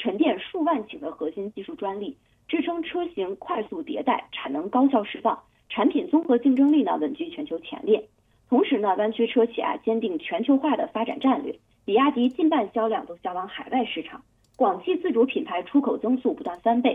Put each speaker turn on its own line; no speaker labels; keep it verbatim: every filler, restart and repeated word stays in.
沉淀数万起的核心技术专利，支撑车型快速迭代，产能高效释放，产品综合竞争力呢稳居全球前列。同时呢，湾区车企啊坚定全球化的发展战略，比亚迪近半销量都销往海外市场，广汽自主品牌出口增速不断翻倍。